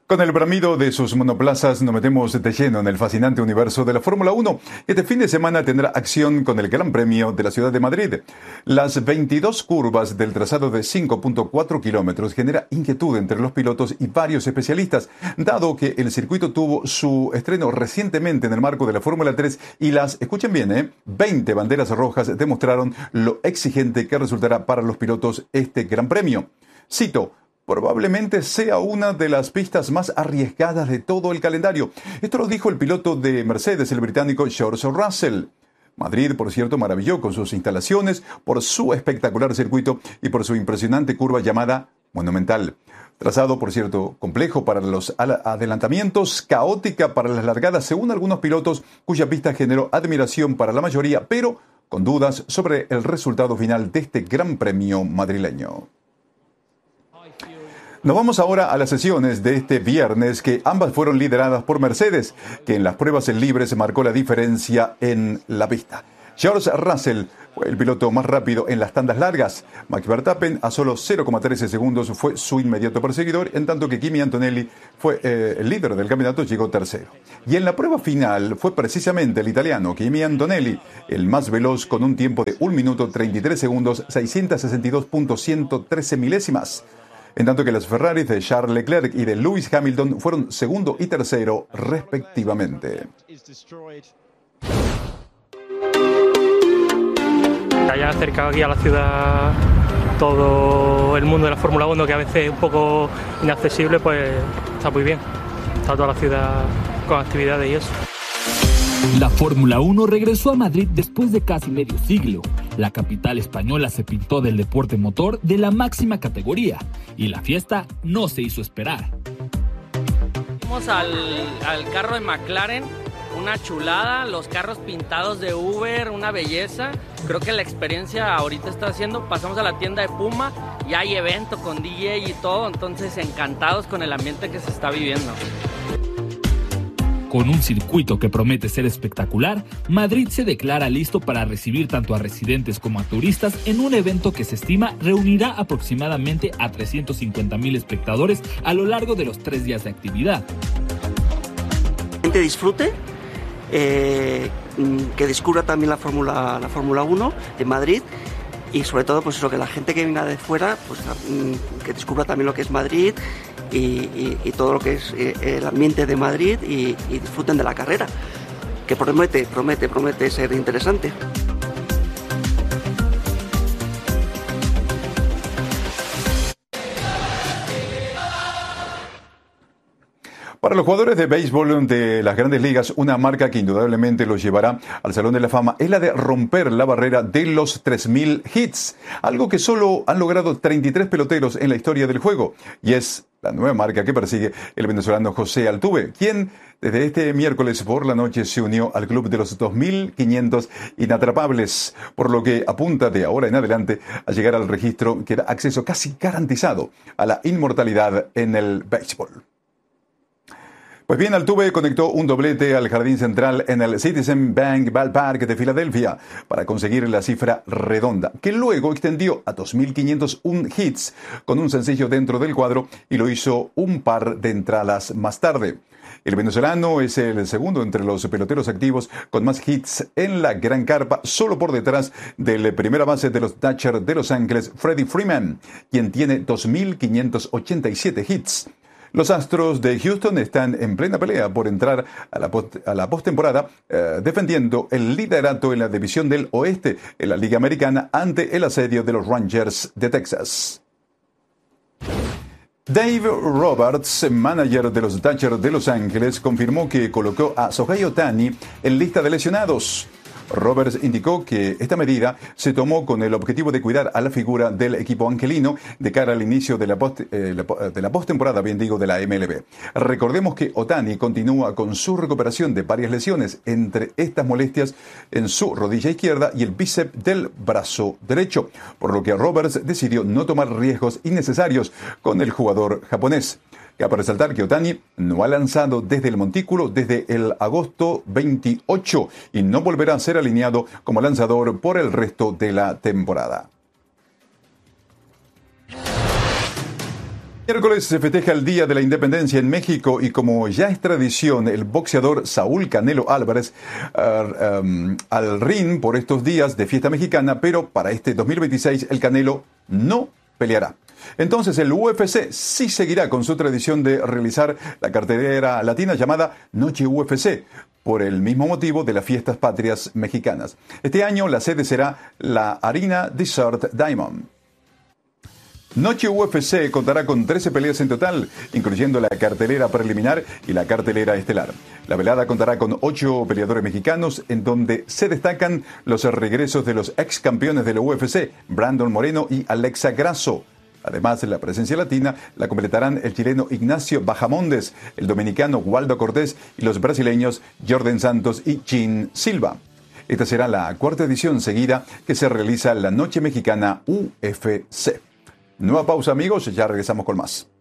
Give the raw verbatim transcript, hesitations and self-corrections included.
Con el bramido de sus monoplazas nos metemos de lleno en el fascinante universo de la Fórmula uno. Este fin de semana tendrá acción con el Gran Premio de la Ciudad de Madrid. Las veintidós curvas del trazado de cinco punto cuatro kilómetros genera inquietud entre los pilotos y varios especialistas, dado que el circuito tuvo su estreno recientemente en el marco de la Fórmula tres y las, escuchen bien, ¿eh? veinte banderas rojas demostraron lo exigente que resultará para los pilotos este Gran Premio. Cito: probablemente sea una de las pistas más arriesgadas de todo el calendario. Esto lo dijo el piloto de Mercedes, el británico George Russell. Madrid, por cierto, maravilló con sus instalaciones, por su espectacular circuito y por su impresionante curva llamada Monumental. Trazado, por cierto, complejo para los adelantamientos, caótica para las largadas, según algunos pilotos, cuya pista generó admiración para la mayoría, pero con dudas sobre el resultado final de este Gran Premio madrileño. Nos vamos ahora a las sesiones de este viernes, que ambas fueron lideradas por Mercedes, que en las pruebas en libres marcó la diferencia en la pista. George Russell fue el piloto más rápido en las tandas largas. Max Verstappen, a solo cero coma trece segundos, fue su inmediato perseguidor, en tanto que Kimi Antonelli fue eh, el líder del campeonato, llegó tercero. Y en la prueba final fue precisamente el italiano Kimi Antonelli el más veloz, con un tiempo de un minuto treinta y tres segundos, seiscientos sesenta y dos punto ciento trece milésimas. En tanto que las Ferraris de Charles Leclerc y de Lewis Hamilton fueron segundo y tercero, respectivamente. Que haya acercado aquí a la ciudad todo el mundo de la Fórmula uno, que a veces es un poco inaccesible, pues está muy bien. Está toda la ciudad con actividades y eso. La Fórmula uno regresó a Madrid después de casi medio siglo. La capital española se pintó del deporte motor de la máxima categoría y la fiesta no se hizo esperar. Fuimos al, al carro de McLaren, una chulada, los carros pintados de Uber, una belleza. Creo que la experiencia ahorita está haciendo, pasamos a la tienda de Puma y hay evento con D J y todo, entonces encantados con el ambiente que se está viviendo. Con un circuito que promete ser espectacular, Madrid se declara listo para recibir tanto a residentes como a turistas en un evento que se estima reunirá aproximadamente a trescientos cincuenta mil espectadores a lo largo de los tres días de actividad. Que la gente disfrute, eh, que descubra también la Fórmula la Fórmula uno en Madrid y sobre todo pues eso, que la gente que venga de fuera pues que descubra también lo que es Madrid. Y, y, y todo lo que es eh, el ambiente de Madrid y, y disfruten de la carrera, que promete, promete, promete ser interesante. Para los jugadores de béisbol de las grandes ligas, una marca que indudablemente los llevará al Salón de la Fama es la de romper la barrera de los tres mil hits, algo que solo han logrado treinta y tres peloteros en la historia del juego, y es la nueva marca que persigue el venezolano José Altuve, quien desde este miércoles por la noche se unió al club de los dos mil quinientos inatrapables, por lo que apunta de ahora en adelante a llegar al registro que da acceso casi garantizado a la inmortalidad en el béisbol. Pues bien, Altuve conectó un doblete al jardín central en el Citizens Bank Ballpark de Filadelfia para conseguir la cifra redonda, que luego extendió a dos mil quinientos uno hits con un sencillo dentro del cuadro y lo hizo un par de entradas más tarde. El venezolano es el segundo entre los peloteros activos con más hits en la Gran Carpa, solo por detrás del primera base de los Dodgers de Los Ángeles, Freddie Freeman, quien tiene dos mil quinientos ochenta y siete hits. Los Astros de Houston están en plena pelea por entrar a la, post, a la postemporada, eh, defendiendo el liderato en la división del oeste en la Liga Americana ante el asedio de los Rangers de Texas. Dave Roberts, manager de los Dodgers de Los Ángeles, confirmó que colocó a Shohei Ohtani en lista de lesionados. Roberts indicó que esta medida se tomó con el objetivo de cuidar a la figura del equipo angelino de cara al inicio de la, post, eh, la, de la postemporada, bien digo, de la M L B. Recordemos que Ohtani continúa con su recuperación de varias lesiones, entre estas molestias en su rodilla izquierda y el bíceps del brazo derecho, por lo que Roberts decidió no tomar riesgos innecesarios con el jugador japonés. Cabe resaltar que Ohtani no ha lanzado desde el montículo desde el agosto veintiocho y no volverá a ser alineado como lanzador por el resto de la temporada. Miércoles se festeja el Día de la Independencia en México y como ya es tradición, el boxeador Saúl Canelo Álvarez uh, um, al ring por estos días de fiesta mexicana, pero para este dos mil veintiséis el Canelo no peleará. Entonces el U F C sí seguirá con su tradición de realizar la cartelera latina llamada Noche U F C, por el mismo motivo de las fiestas patrias mexicanas. Este año la sede será la Arena Desert Diamond. Noche U F C contará con trece peleas en total, incluyendo la cartelera preliminar y la cartelera estelar. La velada contará con ocho peleadores mexicanos, en donde se destacan los regresos de los ex campeones de la U F C, Brandon Moreno y Alexa Grasso. Además, la presencia latina la completarán el chileno Ignacio Bahamondes, el dominicano Waldo Cortés y los brasileños Jordan Santos y Chin Silva. Esta será la cuarta edición seguida que se realiza la Noche Mexicana U F C. Nueva pausa, amigos, ya regresamos con más.